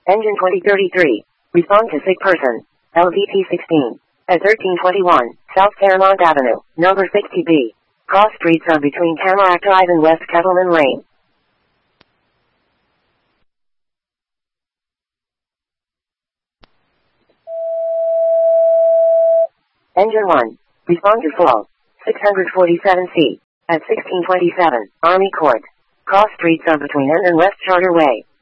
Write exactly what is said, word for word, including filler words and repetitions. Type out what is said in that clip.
Engine twenty thirty-three. Respond to sick person. L V P sixteen. At thirteen twenty-one, South Fairmont Avenue, number sixty B. Cross streets are between Tamarack Drive and West Kettleman Lane. Engine one. Responder full. six forty-seven C. At sixteen twenty-seven, Army Court. Cross streets are between N and West Charter Way.